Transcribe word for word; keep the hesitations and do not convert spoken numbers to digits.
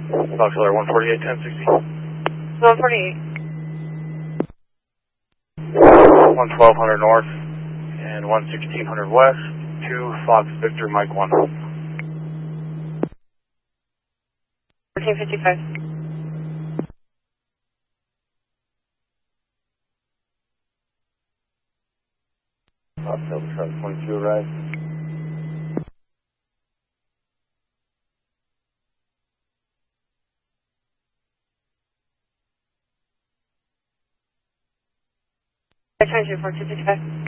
Fox Killer one forty-eight, ten sixty. one forty-eight. one twelve hundred north and one sixteen hundred west, two Fox Victor Mike one. fourteen fifty-five. Fox Delta seven twenty-two arrived. Change it for two fifty-five.